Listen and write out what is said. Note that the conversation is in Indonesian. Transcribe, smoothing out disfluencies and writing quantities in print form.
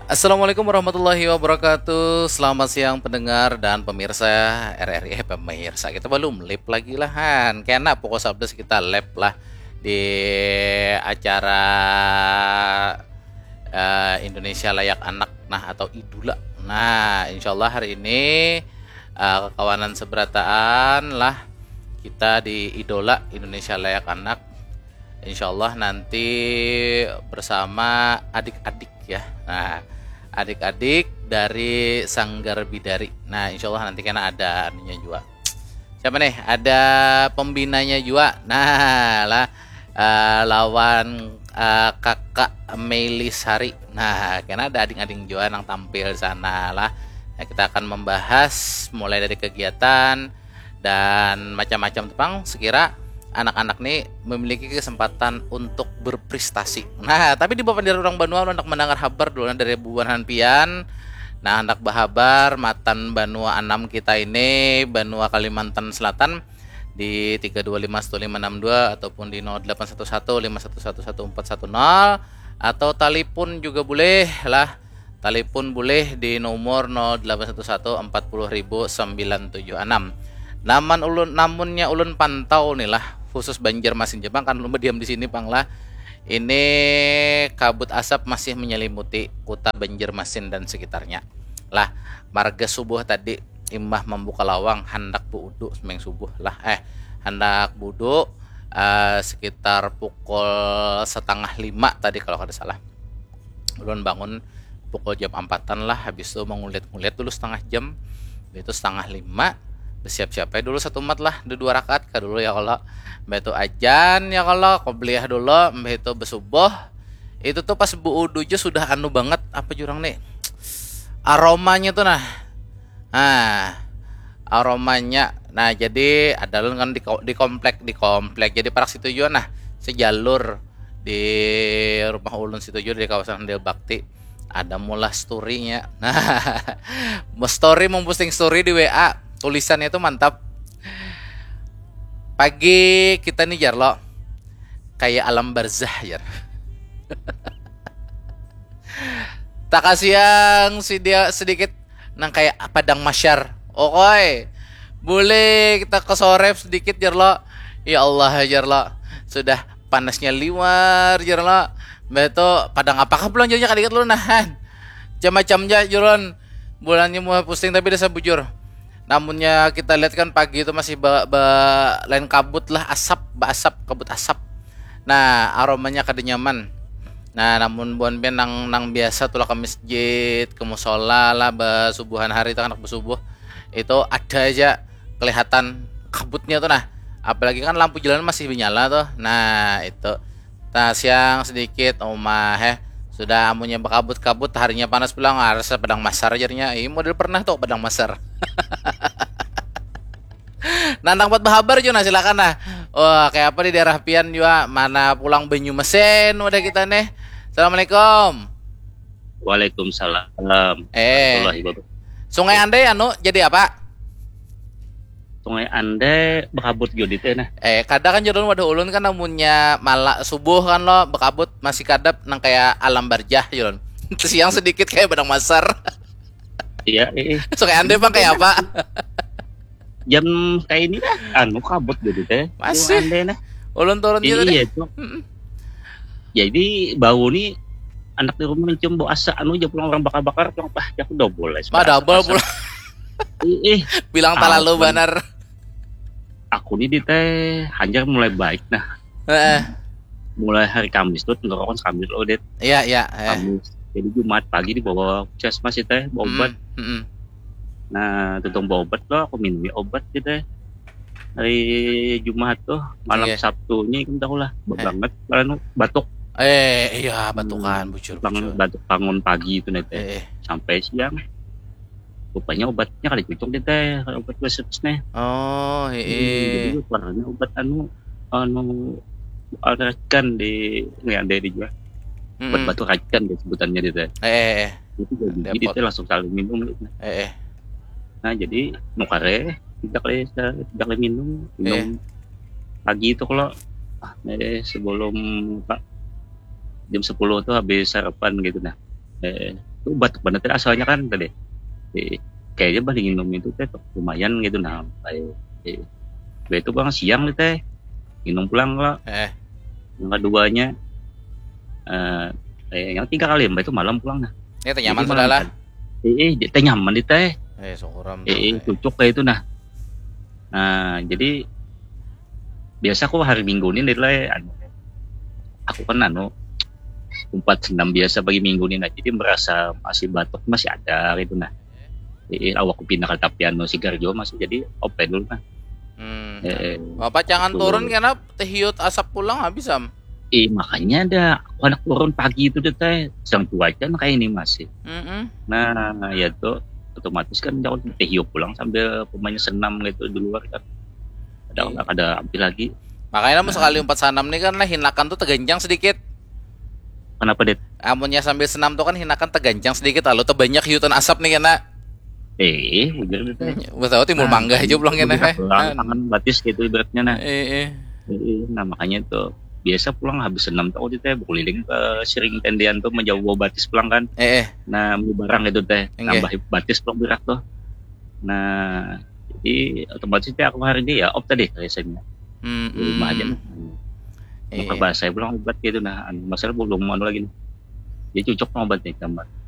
Assalamualaikum warahmatullahi wabarakatuh. Selamat siang pendengar dan pemirsa RRI. Pemirsa kita belum live lagi lah Han. Kena pokok sabda kita live lah di acara Indonesia Layak Anak nah atau Idula. Nah, insyaallah hari ini kawanan seberataan lah kita di Idola Indonesia Layak Anak. Insyaallah nanti bersama adik-adik ya. Nah, adik-adik dari Sanggar Bidari. Nah, insyaallah nanti kena ada anunya juga. Siapa nih? Ada pembinanya juga. Nah, lah lawan kakak Melis Hari. Nah, kena ada adik-adik juga yang tampil di sana lah. Nah, kita akan membahas mulai dari kegiatan dan macam-macam tentang sekira anak-anak nih memiliki kesempatan untuk berprestasi. Nah, tapi di bawah dari orang Banua untuk mendengar kabar dulu dari Buan Hanpian. Nah, anak bahabar matan Banua 6 kita ini Banua Kalimantan Selatan di 3251562 ataupun di 081151111410 atau telepon juga boleh lah. Telepon boleh di nomor 0811400976. Namunnya ulun pantau nih lah khusus Banjarmasin Jepang kan lumba diam di sini Pang lah. Ini kabut asap masih menyelimuti kota Banjarmasin dan sekitarnya. Lah, marga subuh tadi imbah membuka lawang hendak buudu semeng subuh lah hendak budu sekitar pukul 4:30 tadi kalau kada salah. Ulun bangun pukul jam 4-an lah, habis itu mengulit-ngulit dulu setengah jam. Itu 4:30 bersiap-siap aja dulu satu mat lah, 2 rakaat ka dulu ya kalau mbak itu ajan ya kalau qobliyah dulu mbak itu bersubuh. Itu tuh pas buudu aja sudah anu banget apa jurang nih aromanya tuh aromanya. Nah, jadi ada kan di komplek jadi parak situ juga nah sejalur di rumah ulun situ juga di kawasan Del Bakti ada mulai story-nya. Nah, story memposting story di WA, tulisannya itu mantap. Pagi kita nih Jarlo kayak alam barzah Jar. Tak kasih yang sedikit nang kayak padang masyar. Oke, boleh kita ke sore sedikit Jarlo. Ya Allah Jarlo, sudah panasnya liwar Jarlo. Beto padang apakah bulan jadinya kali lu nahan jam-jamnya juron bulannya mau posting tapi desa bujur. Namunnya kita lihat kan pagi itu masih lain kabut lah kabut asap. Nah, aromanya kada nyaman. Nah, namun buan ben nang biasa tuh ke masjid, ke musola lah subuhan hari itu anak bersubuh. Itu ada aja kelihatan kabutnya tuh nah. Apalagi kan lampu jalan masih menyala tuh. Nah, itu. Nah, siang sedikit sudah amunnya berkabut-kabut harinya panas pulang rasa padang masar jadinya. Model pernah tuh padang masar. Nantang buat bahabar juga silakan nah. Wah, kayak apa di daerah Pian juga mana pulang Banyu Mesen udah kita nih. Assalamualaikum. Waalaikumsalam. Sungai Andai jadi apa? Sungai Ande bekabut jodi teh nah. Kadang kan jodoh waduh ulun kan namunnya malah subuh kan lo bekabut masih kadap nang kayak alam barjah jodoh. Siang sedikit kayak padang masar. Iya, Sungai Ande Bang kayak apa? Jam kayak ini dah kabut jodi teh. Masih Ande nah. Ulun turun gitu iya tuh. Jadi bau nih anak di rumah mencium bau asa aja pulang orang bakar-bakar pulang aku double lah. Double pulang. Bilang tak lalu benar. Aku nih di teh Hanjar mulai baik nah. Mulai hari Kamis tuh tenggorokan Kamis lo det. Iya. Kamis. Jadi Jumat pagi dibawa puskesmas teh bawa obat. Nah, tutung bawa obat lo aku minum obat gitu. Hari Jumat tuh malam Sabtunya kan tahu lah banget karena batuk. Iya batukan bucur. Bangun pagi itu teh sampai siang. Rupanya obatnya kali cocok deh teh obat nih. Oh jadi warnanya obat racikan di nggak ada di juga obat batu racikan deh sebutannya deh teh. Itu jadi teh langsung saling minum gitu. Nah jadi nukare tidak kali minum pagi itu kalau sebelum jam 10 tuh habis sarapan gitu nah Itu batuk banget asalnya kan tadi. Kayaknya balik minum itu teh lumayan gitu nah. Kayak itu bang siang nih teh minum pulang lah. Yang keduanya yang 3 kali mbak itu malam pulang nah. Teh nyaman sudah lah. Teh nyaman di teh. Syukuram. Cucuk kayak itu nah. Nah jadi biasa aku hari Minggu ini nilai aku kan umpat senam biasa bagi minggu ini nah jadi merasa masih batuk masih ada gitu nah. Awak pindah ke Tapiano Sigarjo masih jadi open dulu nah. Bapak jangan turun karena tehiut asap pulang habis am. Makanya ada anak turun pagi itu deh teh sedang cuaca kayak ini masih. Nah ya tuh otomatis kan jauh tehiut pulang sambil pemainnya senam gitu di luar kan. Ada ambil lagi. Makanya sekali umpat senam nih kan lah hinakan tuh teganjang sedikit. Kenapa det? Amunnya sambil senam tuh kan hinakan teganjang sedikit lalu tuh banyak hiutan asap nih kena. Udah deh. Tahu timur mangga aja pulang kena. Tangan batis gitu ibaratnya nah. Nah makanya tuh biasa pulang habis senam tuh teh berkeliling ke Siring Tendian tuh menjauh batis pulang kan. Nah beli barang gitu teh nambah batis pulang berak tuh. Nah jadi otomatis teh aku hari ini ya op tadi biasanya. Di rumah aja nah. Bahasa pulang obat gitu nah masalah belum lagi nih. Dia cocok obat nih gambar